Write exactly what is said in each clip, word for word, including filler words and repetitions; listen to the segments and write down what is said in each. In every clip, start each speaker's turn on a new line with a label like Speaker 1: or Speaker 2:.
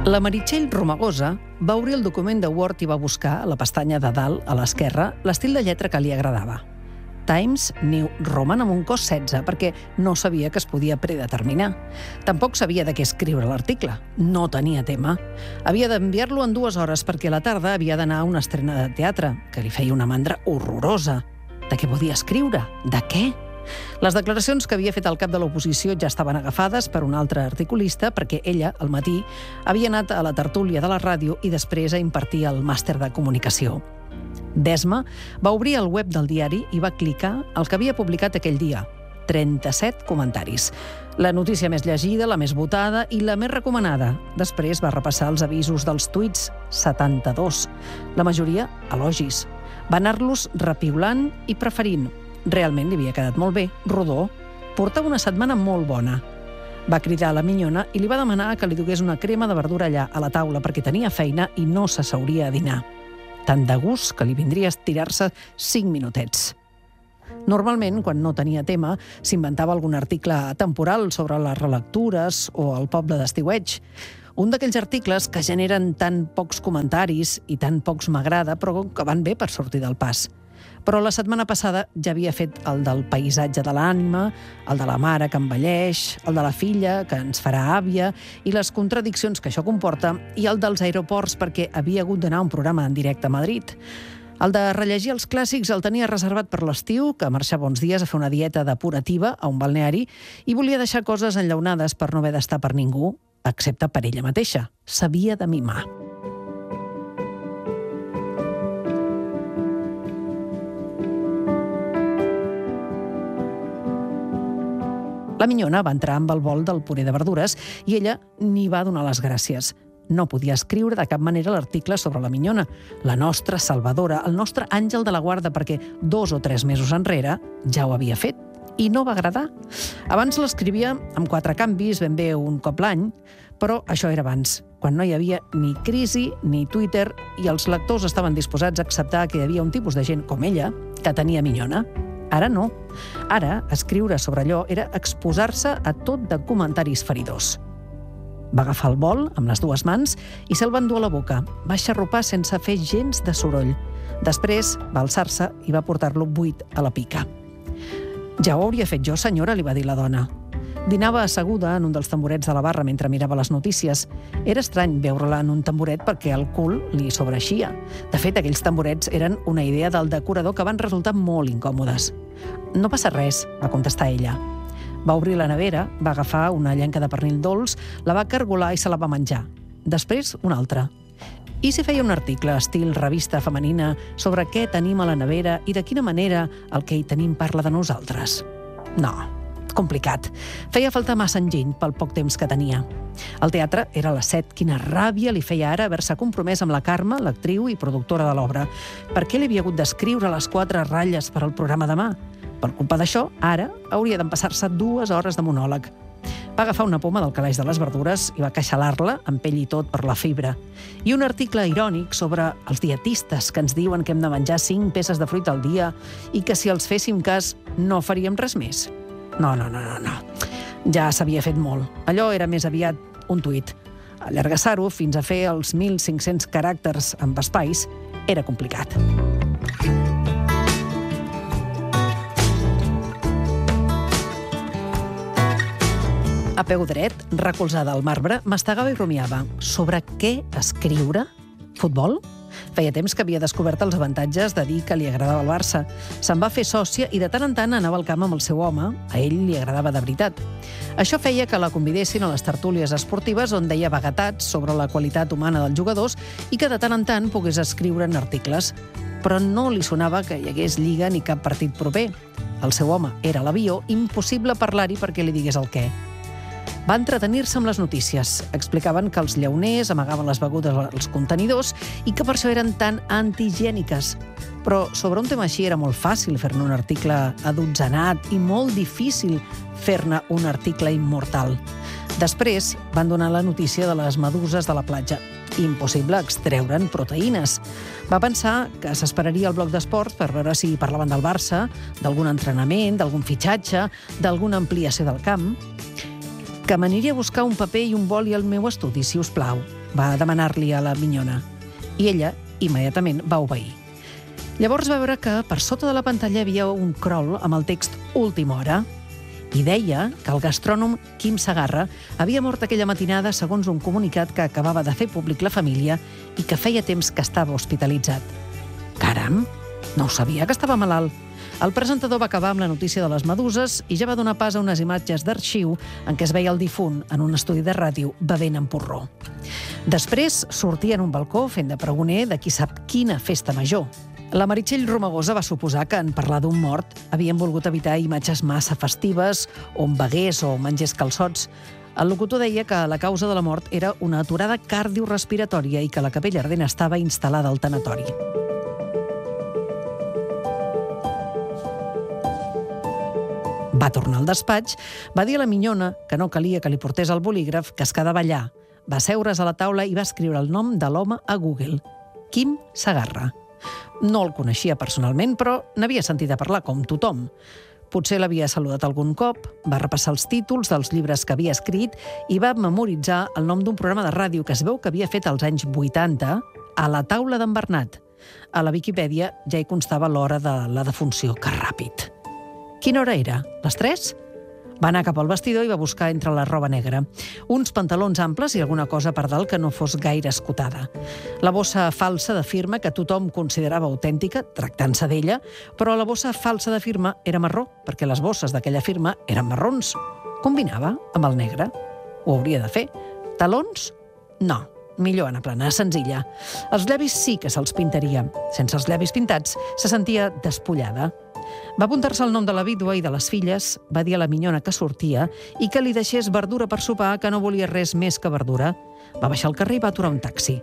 Speaker 1: La Meritxell Romagosa va obrir el document de Word i va buscar, a la pestanya de dalt, a l'esquerra, l'estil de lletra que li agradava. Times New Roman amb un cos setze, perquè no sabia que es podia predeterminar. Tampoc sabia de què escriure l'article. No tenia tema. Havia d'enviar-lo en dues hores perquè a la tarda havia d'anar a una estrena de teatre, que li feia una mandra horrorosa. De què podia escriure? De què? Les declaracions que havia fet el cap de l'oposició ja estaven agafades per un altre articulista perquè ella, al matí, havia anat a la tertúlia de la ràdio i després a impartir el màster de comunicació. Desma va obrir el web del diari i va clicar el que havia publicat aquell dia. trenta-set comentaris. La notícia més llegida, la més votada i la més recomanada. Després va repassar els avisos dels tuits, setanta-dos. La majoria, elogis. Va anar-los repiulant i preferint. Realment li havia quedat molt bé, rodó. Portava una setmana molt bona. Va cridar a la minyona i li va demanar que li dugués una crema de verdura allà a la taula perquè tenia feina i no s'asseuria a dinar. Tant de gust que li vindria a estirar-se cinc minutets. Normalment, quan no tenia tema, s'inventava algun article temporal sobre les relectures o el poble d'estiueig. Un d'aquells articles que generen tan pocs comentaris i tan pocs m'agrada, però que van bé per sortir del pas. Però la setmana passada ja havia fet el del paisatge de l'ànima, el de la mare que envelleix, el de la filla que ens farà àvia i les contradiccions que això comporta, i el dels aeroports perquè havia hagut d'anar a un programa en directe a Madrid. El de rellegir els clàssics el tenia reservat per l'estiu, que marxava uns dies a fer una dieta depurativa a un balneari i volia deixar coses enllaunades per no haver d'estar per ningú, excepte per ella mateixa. S'havia de mimar. La minyona va entrar amb el vol del puré de verdures i ella n'hi va donar les gràcies. No podia escriure de cap manera l'article sobre la minyona, la nostra salvadora, el nostre àngel de la guarda, perquè dos o tres mesos enrere ja ho havia fet i no va agradar. Abans l'escrivia amb quatre canvis, ben bé un cop l'any, però això era abans, quan no hi havia ni crisi ni Twitter i els lectors estaven disposats a acceptar que hi havia un tipus de gent com ella que tenia minyona. Ara no. Ara, escriure sobre allò era exposar-se a tot de comentaris feridors. Va agafar el bol amb les dues mans i se'l va endur a la boca. Va xarrupar sense fer gens de soroll. Després va alçar-se i va portar-lo buit a la pica. Ja ho hauria fet jo, senyora, li va dir la dona. Dinava asseguda en un dels tamborets de la barra mentre mirava les notícies. Era estrany veure-la en un tamboret perquè el cul li sobreixia. De fet, aquells tamborets eren una idea del decorador que van resultar molt incòmodes. No passa res, va contestar ella. Va obrir la nevera, va agafar una llenca de pernil dolç, la va cargolar i se la va menjar. Després, una altra. I si feia un article estil revista femenina sobre què tenim a la nevera i de quina manera el que hi tenim parla de nosaltres? No. Complicat. Feia falta massa enginy pel poc temps que tenia. El teatre era a les set. Quina ràbia li feia ara haver-se compromès amb la Carme, l'actriu i productora de l'obra. Per què li havia hagut d'escriure les quatre ratlles per al programa demà? Per culpa d'això, ara hauria d'empassar-se dues hores de monòleg. Va agafar una poma del calaix de les verdures i va queixalar-la, amb pell i tot, per la fibra. I un article irònic sobre els dietistes que ens diuen que hem de menjar cinc peces de fruita al dia i que si els féssim cas no faríem res més. No, no, no, no, no. Ja s'havia fet molt. Allò era més aviat un tuit. Allargassar-ho fins a fer els mil cinc-cents caràcters amb espais era complicat. A peu dret, recolzada al marbre, mastegava i rumiava. Sobre què escriure? Futbol? Feia temps que havia descobert els avantatges de dir que li agradava el Barça. Se'n va fer sòcia i de tant en tant anava al camp amb el seu home. A ell li agradava de veritat. Això feia que la convidessin a les tertúlies esportives on deia vaguetats sobre la qualitat humana dels jugadors i que de tant en tant pogués escriure en articles. Però no li sonava que hi hagués lliga ni cap partit proper. El seu home era a l'avió, impossible parlar-hi perquè li digués el què. Va entretenir-se amb les notícies. Explicaven que els llauners amagaven les begudes als contenidors i que per això eren tan antihigièniques. Però sobre un tema així era molt fàcil fer-ne un article adotzenat i molt difícil fer-ne un article immortal. Després van donar la notícia de les meduses de la platja. Impossible extreure'n proteïnes. Va pensar que s'esperaria al bloc d'esports per veure si parlaven del Barça, d'algun entrenament, d'algun fitxatge, d'alguna ampliació del camp. Que m'aniria a buscar un paper i un boli al meu estudi, si us plau. va demanar-li a la minyona. I ella immediatament va obeir. Llavors va veure que per sota de la pantalla hi havia un crol amb el text Última hora i deia que el gastrònom Quim Segarra havia mort aquella matinada segons un comunicat que acabava de fer públic la família i que feia temps que estava hospitalitzat. Caram, no ho sabia que estava malalt. El presentador va acabar amb la notícia de les meduses i ja va donar pas a unes imatges d'arxiu en què es veia el difunt en un estudi de ràdio bevent amb porró. Després sortia en un balcó fent de pregoner de qui sap quina festa major. La Meritxell Romagosa va suposar que en parlar d'un mort havien volgut evitar imatges massa festives on begués o mengés calçots. El locutor deia que la causa de la mort era una aturada cardiorespiratòria i que la capella ardent estava instal·lada al tanatori. Va tornar al despatx, va dir a la minyona que no calia que li portés el bolígraf, que es quedava allà. Va seure's a la taula i va escriure el nom de l'home a Google. Quim Segarra. No el coneixia personalment, però n'havia sentit a parlar com tothom. Potser l'havia saludat algun cop, va repassar els títols dels llibres que havia escrit i va memoritzar el nom d'un programa de ràdio que es veu que havia fet als anys vuitanta a la taula d'en Bernat. A la Viquipèdia ja hi constava l'hora de la defunció. Que ràpid! Quina hora era? Les tres? Va anar cap al vestidor i va buscar entre la roba negra. Uns pantalons amples i alguna cosa per dalt que no fos gaire escotada. La bossa falsa de firma que tothom considerava autèntica, tractant-se d'ella, però la bossa falsa de firma era marró, perquè les bosses d'aquella firma eren marrons. Combinava amb el negre. Ho hauria de fer. Talons? No. Millor anar plana, senzilla. Els llavis sí que se'ls pintaria. Sense els llavis pintats, se sentia despullada. Va apuntar-se el nom de la vídua i de les filles, va dir a la minyona que sortia i que li deixés verdura per sopar, que no volia res més que verdura. Va baixar al carrer i va aturar un taxi.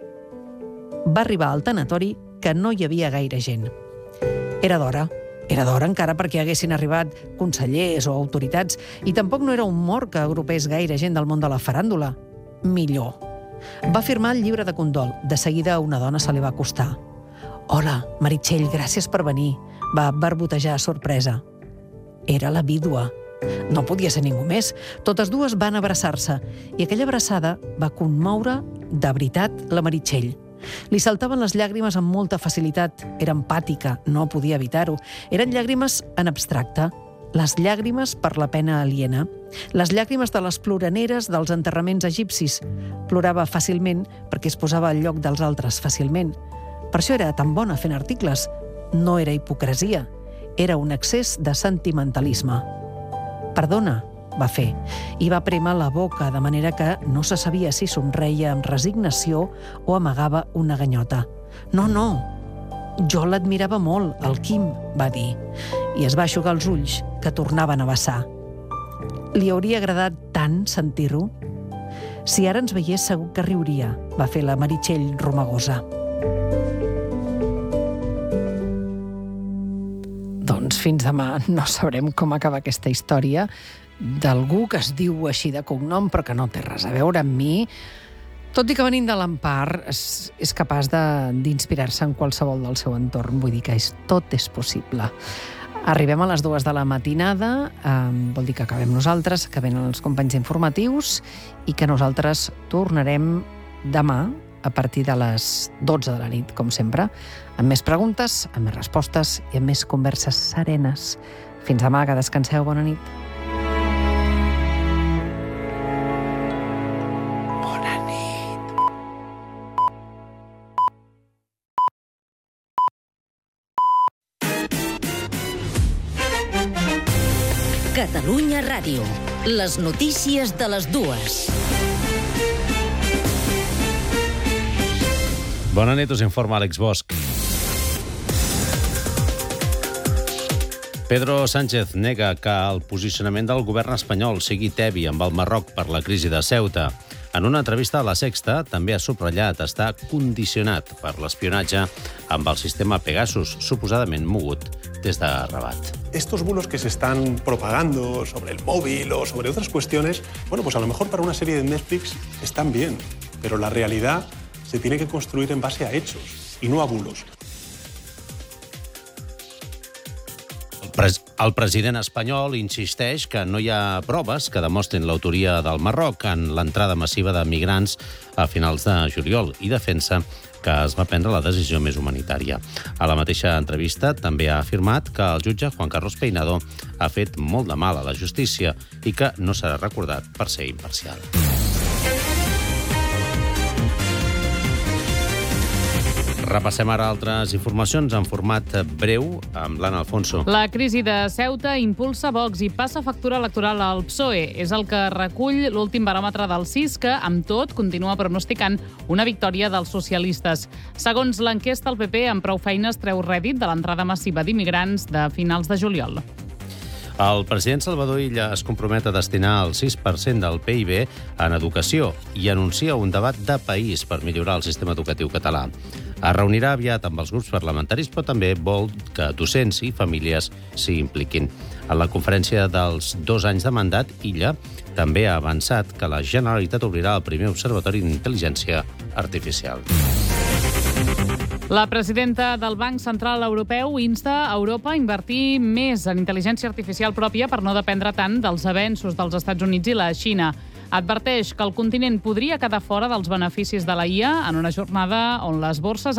Speaker 1: Va arribar al tanatori que no hi havia gaire gent. Era d'hora. Era d'hora encara perquè haguessin arribat consellers o autoritats i tampoc no era un mort que agrupés gaire gent del món de la faràndula. Millor. Va firmar el llibre de condol. De seguida una dona se li va acostar. «Hola, Meritxell, gràcies per venir», va barbotejar sorpresa. Era la vídua. No podia ser ningú més. Totes dues van abraçar-se i aquella abraçada va commoure de veritat la Meritxell. Li saltaven les llàgrimes amb molta facilitat. Era empàtica, no podia evitar-ho. Eren llàgrimes en abstracte. Les llàgrimes per la pena aliena. Les llàgrimes de les ploraneres dels enterraments egipcis. Plorava fàcilment perquè es posava al lloc dels altres fàcilment. Per això era tan bona fent articles. No era hipocresia. Era un excés de sentimentalisme. «Perdona», va fer, i va prémer la boca de manera que no se sabia si somreia amb resignació o amagava una ganyota. «No, no, jo l'admirava molt, el Quim», va dir, i es va eixugar els ulls, que tornaven a vessar. Li hauria agradat tant sentir-ho? Si ara ens veiés segur que riuria, va fer la Meritxell Romagosa. Doncs fins demà no sabrem com acaba aquesta història d'algú que es diu així de cognom però que no té res a veure amb mi, tot i que venint de l'Empar és, és capaç d'inspirar-se en qualsevol del seu entorn. Vull dir que és, tot és possible. Arribem a les dues de la matinada, eh, vol dir que acabem nosaltres, que venen els companys informatius i que nosaltres tornarem demà a partir de les dotze de la nit, com sempre, amb més preguntes, amb més respostes i amb més converses serenes. Fins demà, que descanseu, bona nit. Bona nit.
Speaker 2: Catalunya Ràdio. Les notícies de les dues.
Speaker 3: Bona nit, us informa Àlex Bosch. Pedro Sánchez nega que el posicionament del govern espanyol sigui tebi amb el Marroc per la crisi de Ceuta. En una entrevista a La Sexta també ha subratllat estar condicionat per l'espionatge amb el sistema Pegasus, suposadament mogut des de Rabat.
Speaker 4: Estos bulos que se están propagando sobre el móvil o sobre otras cuestiones, bueno, pues a lo mejor para una serie de Netflix están bien, pero la realidad se tiene que construir en base a hechos y no a bulos.
Speaker 3: El, pres el El president espanyol insisteix que no hi ha proves que demostrin l'autoria del Marroc en l'entrada massiva de migrants a finals de juliol i defensa que es va prendre la decisió més humanitària. A la mateixa entrevista també ha afirmat que el jutge Juan Carlos Peinado ha fet molt de mal a la justícia i que no serà recordat per ser imparcial. Repassem ara altres informacions en format breu amb l'Anna Alfonso.
Speaker 5: La crisi de Ceuta impulsa Vox i passa factura electoral al P S O E. És el que recull l'últim baròmetre del C I S, que, amb tot, continua pronosticant una victòria dels socialistes. Segons l'enquesta, el P P, amb prou feines, treu rèdit de l'entrada massiva d'immigrants de finals de juliol.
Speaker 3: El president Salvador Illa es compromet a destinar el sis per cent del P I B en educació i anuncia un debat de país per millorar el sistema educatiu català. Es reunirà aviat amb els grups parlamentaris, però també vol que docents i famílies s'hi impliquin. En la conferència dels dos anys de mandat, Illa també ha avançat que la Generalitat obrirà el primer observatori d'intel·ligència artificial.
Speaker 5: La presidenta del Banc Central Europeu insta a Europa a invertir més en intel·ligència artificial pròpia per no dependre tant dels avenços dels Estats Units i la Xina. Adverteix que el continent podria quedar fora dels beneficis de la I A en una jornada on les borses